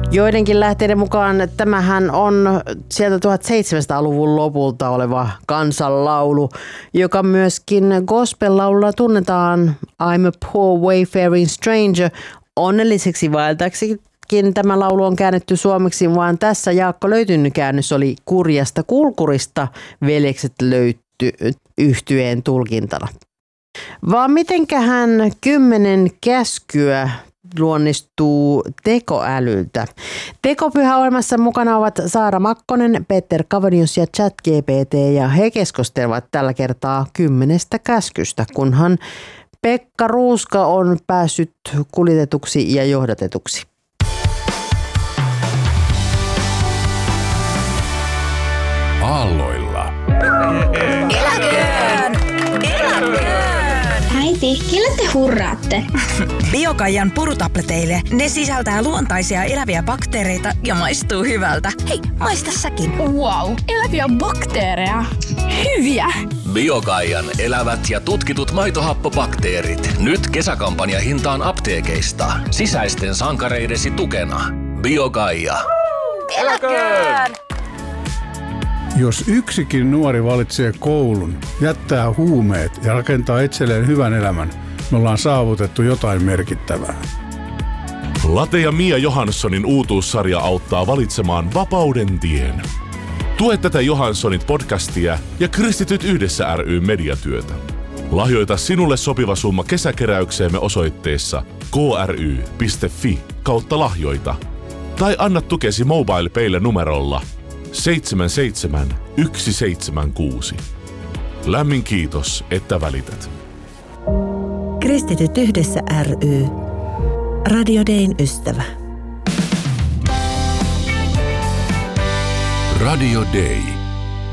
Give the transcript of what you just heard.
Joidenkin lähteiden mukaan tämähän on sieltä 1700-luvun lopulta oleva kansanlaulu, joka myöskin gospel-laululla tunnetaan I'm a poor wayfaring stranger. Onnelliseksi vaeltajaksikin tämä laulu on käännetty suomeksi, vaan tässä Jaakko löytynyt käännös oli Kurjasta kulkurista veljekset löytty yhtyeen tulkintana. Vaan mitenkähän 10 käskyä luonnistuu tekoälyltä. Tekopyhäohjelmassa mukana ovat Saara Makkonen, Peter Kavonius ja ChatGPT, ja he keskustelevat tällä kertaa 10 käskystä, kunhan Pekka Ruuska on päässyt kuljetetuksi ja johdatetuksi. Aalloilla. Eläköön! Äiti, kelle te hurraatte? Biokaijan purutableteille. Ne sisältää luontaisia eläviä bakteereita ja maistuu hyvältä. Hei, maista säkin. Wow, eläviä bakteereja. Hyviä! Biokaijan elävät ja tutkitut maitohappobakteerit. Nyt kesäkampanja hintaan apteekeista. Sisäisten sankareidesi tukena. Biokaija. Eläköön! Jos yksikin nuori valitsee koulun, jättää huumeet ja rakentaa itselleen hyvän elämän, me ollaan saavutettu jotain merkittävää. Late ja Mia Johanssonin uutuussarja auttaa valitsemaan vapauden tien. Tue tätä Johanssonit podcastia ja Kristityt yhdessä ry mediatyötä. Lahjoita sinulle sopiva summa kesäkeräykseemme osoitteessa kry.fi/lahjoita tai anna tukesi MobilePaylle numerolla 77176. Lämmin kiitos, että välität. Kristityt yhdessä ry. Radio Dayn ystävä. Radio Day.